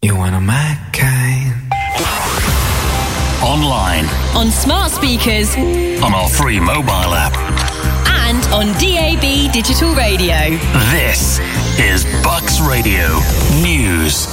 You want a my kind. Online. On smart speakers. On our free mobile app. And on DAB digital radio. This is Bucks Radio News.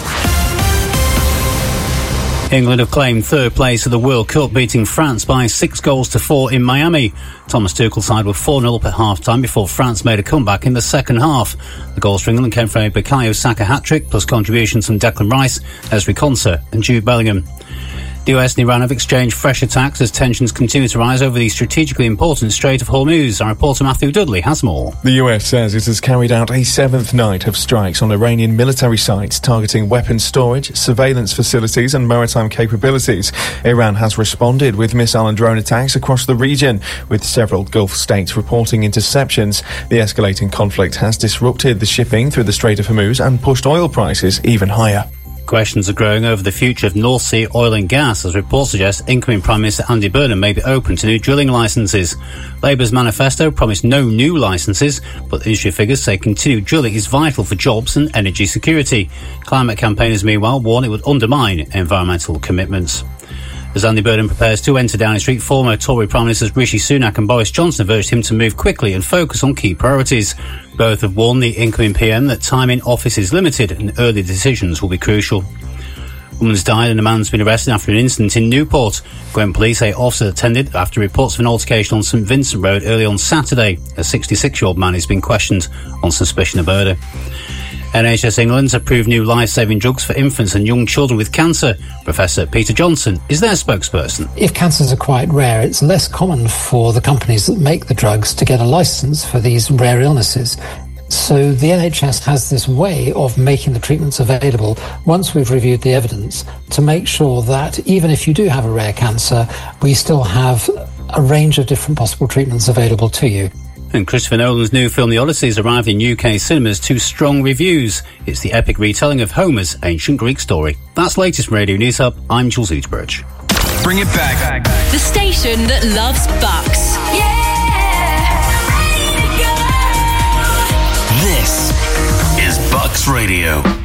England have claimed third place at the World Cup, beating France by 6-4 in Miami. Thomas Tuchel's side were 4-0 up at half-time before France made a comeback in the second half. The goals for England came from a Bukayo Saka hat-trick, plus contributions from Declan Rice, Ezri Konsa and Jude Bellingham. The US and Iran have exchanged fresh attacks as tensions continue to rise over the strategically important Strait of Hormuz. Our reporter Matthew Dudley has more. The US says it has carried out a seventh night of strikes on Iranian military sites targeting weapons storage, surveillance facilities and maritime capabilities. Iran has responded with missile and drone attacks across the region, with several Gulf states reporting interceptions. The escalating conflict has disrupted the shipping through the Strait of Hormuz and pushed oil prices even higher. Questions are growing over the future of North Sea oil and gas, as reports suggest incoming Prime Minister Andy Burnham may be open to new drilling licences. Labour's manifesto promised no new licences, but industry figures say continued drilling is vital for jobs and energy security. Climate campaigners, meanwhile, warn it would undermine environmental commitments. As Andy Burnham prepares to enter Downing Street, former Tory Prime Ministers Rishi Sunak and Boris Johnson have urged him to move quickly and focus on key priorities. Both have warned the incoming PM that time in office is limited and early decisions will be crucial. A woman's died and a man's been arrested after an incident in Newport. Gwent police say officers attended after reports of an altercation on St Vincent Road early on Saturday. A 66-year-old man is being questioned on suspicion of murder. NHS England's approved new life-saving drugs for infants and young children with cancer. Professor Peter Johnson is their spokesperson. If cancers are quite rare, it's less common for the companies that make the drugs to get a licence for these rare illnesses. So the NHS has this way of making the treatments available once we've reviewed the evidence to make sure that even if you do have a rare cancer, we still have a range of different possible treatments available to you. And Christopher Nolan's new film The Odyssey has arrived in UK cinemas to strong reviews. It's the epic retelling of Homer's ancient Greek story. That's latest from Radio News Hub. I'm Jules Eachbridge. Bring it back. The station that loves Bucks. This is Bucks Radio.